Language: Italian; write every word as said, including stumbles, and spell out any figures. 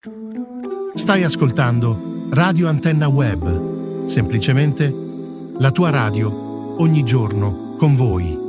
Stai ascoltando Radio Antenna Web, semplicemente la tua radio ogni giorno con voi.